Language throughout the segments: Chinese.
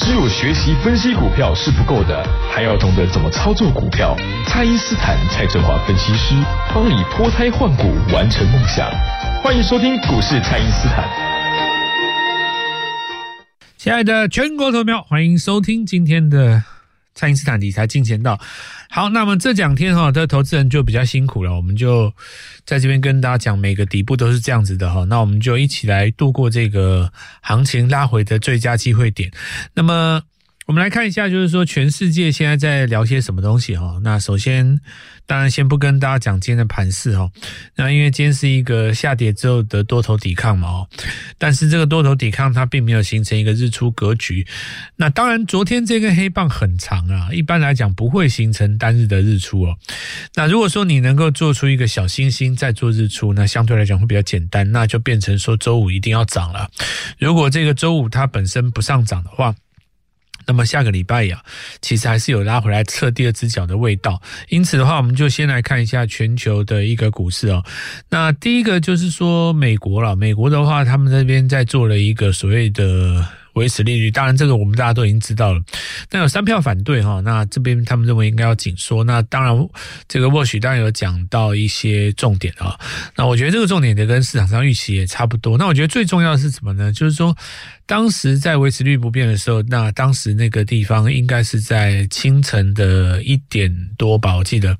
只有学习分析股票是不够的，还要懂得怎么操作股票。蔡因斯坦蔡振华分析师帮你脱胎换骨，完成梦想。欢迎收听股市蔡因斯坦。 亲爱的全国投票，欢迎收听今天的蔡因斯坦理财金钱道。好，那么这2天这投资人就比较辛苦了，我们就在这边跟大家讲，每个底部都是这样子的那我们就一起来度过这个行情拉回的最佳机会点。那么我们来看一下，就是说全世界现在在聊些什么东西那首先当然先不跟大家讲今天的盘势那因为今天是一个下跌之后的多头抵抗嘛但是这个多头抵抗它并没有形成一个日出格局。那当然昨天这根黑棒很长一般来讲不会形成单日的日出那如果说你能够做出一个小星星再做日出，那相对来讲会比较简单，那就变成说周五一定要涨了。如果这个周五它本身不上涨的话，那么下个礼拜其实还是有拉回来测第二只脚的味道。因此的话，我们就先来看一下全球的一个股市那第一个就是说美国的话，他们那边在做了一个所谓的维持利率，当然这个我们大家都已经知道了。但有3票反对那这边他们认为应该要紧缩。那当然这个Walsh当然有讲到一些重点那我觉得这个重点也跟市场上预期也差不多。那我觉得最重要的是什么呢？就是说当时在维持率不变的时候，那当时那个地方应该是在清晨的1点多吧，我记得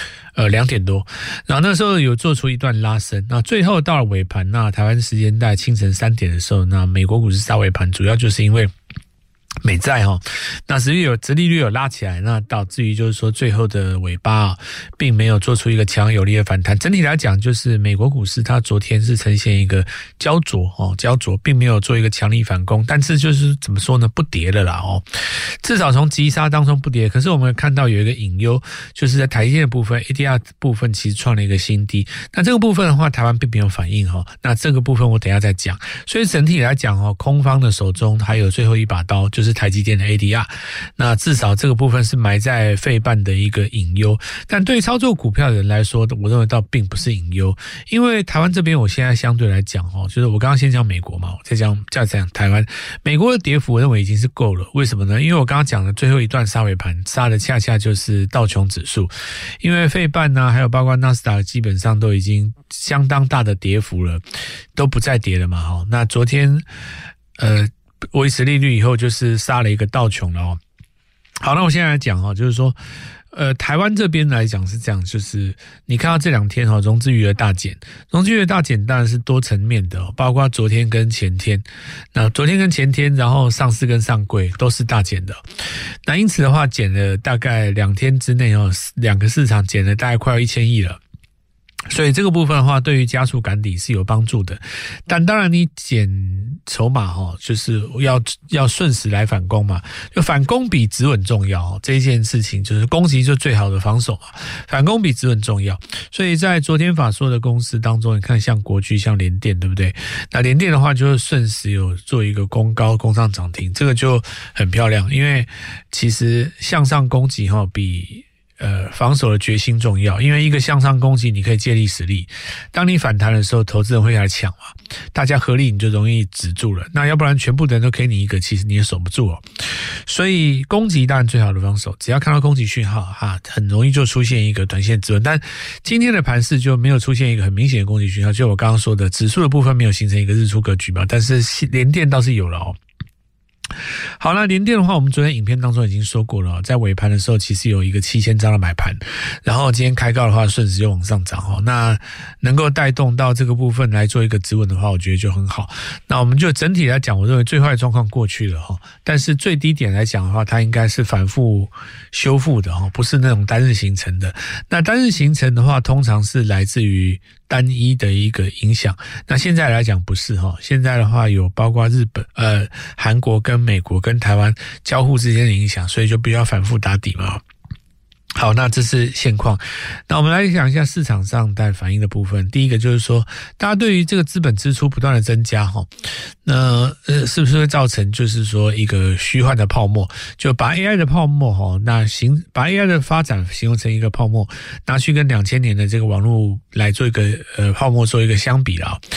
2点多，然后那时候有做出一段拉升，那最后到了尾盘，那台湾时间在清晨3点的时候，那美国股市杀尾盘，主要就是因为美债那殖利率有拉起来，那导致于就是说最后的尾巴并没有做出一个强有力的反弹。整体来讲，就是美国股市它昨天是呈现一个焦灼，并没有做一个强力反攻，但是就是怎么说呢，不跌了啦至少从急杀当中不跌。可是我们看到有一个隐忧，就是在台积电的部分 ADR 部分其实创了一个新低，那这个部分的话台湾并没有反应那这个部分我等一下再讲。所以整体来讲空方的手中还有最后一把刀，就是台积电的 ADR， 那至少这个部分是埋在费半的一个隐忧。但对于操作股票的人来说，我认为倒并不是隐忧，因为台湾这边我现在相对来讲就是我刚刚先讲美国嘛，我再讲台湾。美国的跌幅我认为已经是够了，为什么呢？因为我刚刚讲的最后一段杀尾盘杀的恰恰就是道琼指数，因为费半还有包括纳斯达克基本上都已经相当大的跌幅了，都不再跌了嘛那昨天维持利率以后就是杀了一个道琼了好，那我现在来讲就是说台湾这边来讲是这样，就是你看到这2天融资余额大减，融资余额大减当然是多层面的包括昨天跟前天，那昨天跟前天然后上市跟上柜都是大减的。那因此的话减了大概2天之内2个市场减了大概快要1000亿了，所以这个部分的话对于加速赶底是有帮助的。但当然你减筹码就是要顺势来反攻嘛，就反攻比止稳重要这一件事情就是攻击就最好的防守嘛，反攻比止稳重要。所以在昨天法说的公司当中，你看像国巨像联电对不对？那联电的话就是顺势有做一个攻高攻上涨停，这个就很漂亮。因为其实向上攻击比防守的决心重要，因为一个向上攻击你可以借力使力，当你反弹的时候投资人会来抢嘛，大家合力你就容易止住了，那要不然全部的人都给你一个，其实你也守不住所以攻击当然最好的防守，只要看到攻击讯号很容易就出现一个短线止稳。但今天的盘势就没有出现一个很明显的攻击讯号，就我刚刚说的指数的部分没有形成一个日出格局嘛，但是联电倒是有了好，那联电的话我们昨天影片当中已经说过了在尾盘的时候其实有一个7000张的买盘，然后今天开高的话顺势就往上涨那能够带动到这个部分来做一个止稳的话，我觉得就很好。那我们就整体来讲，我认为最坏的状况过去了但是最低点来讲的话，它应该是反复修复的不是那种单日形成的。那单日形成的话通常是来自于单一的一个影响，那现在来讲不是现在的话有包括日本韩国跟美国跟台湾交互之间的影响，所以就必须要反复打底嘛。好，那这是现况。那我们来讲一下市场上的反应的部分。第一个就是说，大家对于这个资本支出不断的增加那是不是会造成就是说一个虚幻的泡沫，就把 AI 的泡沫把 AI 的发展形容成一个泡沫，拿去跟2000年的这个网络来做一个泡沫做一个相比啦